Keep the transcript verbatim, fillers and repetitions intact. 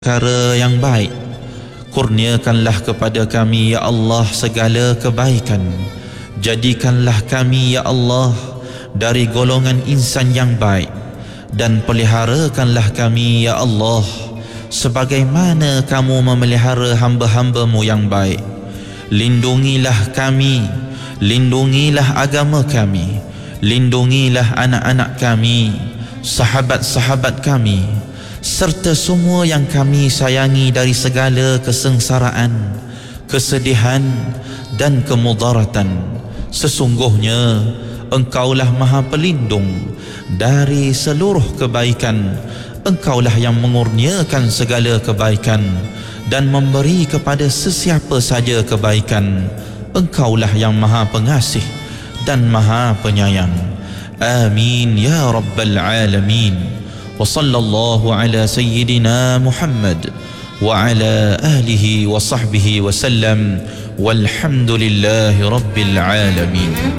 perkara yang baik. Kurniakanlah kepada kami ya Allah segala kebaikan. Jadikanlah kami ya Allah dari golongan insan yang baik, dan peliharakanlah kami ya Allah sebagaimana kamu memelihara hamba-hambamu yang baik. Lindungilah kami, lindungilah agama kami, lindungilah anak-anak kami, sahabat-sahabat kami, serta semua yang kami sayangi dari segala kesengsaraan, kesedihan dan kemudaratan. Sesungguhnya Engkaulah Maha Pelindung dari seluruh kebaikan. Engkaulah yang mengurniakan segala kebaikan dan memberi kepada sesiapa saja kebaikan. Engkaulah yang Maha Pengasih dan Maha Penyayang. Amin ya Rabbal Alamin. وصلى الله على سيدنا محمد وعلى آله وصحبه وسلم والحمد لله رب العالمين.